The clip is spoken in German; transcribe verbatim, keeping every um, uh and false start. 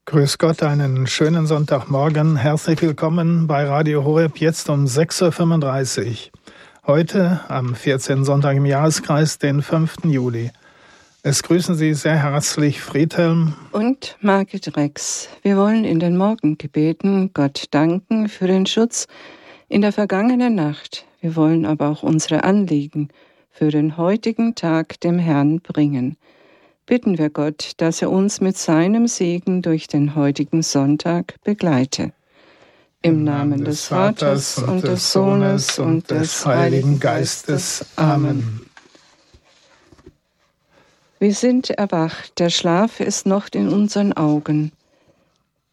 Grüß Gott, einen schönen Sonntagmorgen. Herzlich willkommen bei Radio Horeb, jetzt um sechs Uhr fünfunddreißig. Heute, am vierzehnten Sonntag im Jahreskreis, den fünften Juli. Es grüßen Sie sehr herzlich Friedhelm und Margit Rex. Wir wollen in den Morgengebeten Gott danken für den Schutz in der vergangenen Nacht. Wir wollen aber auch unsere Anliegen für den heutigen Tag dem Herrn bringen. Bitten wir Gott, dass er uns mit seinem Segen durch den heutigen Sonntag begleite. Im Namen des Vaters und des Sohnes und des Heiligen Geistes. Amen. Wir sind erwacht, der Schlaf ist noch in unseren Augen.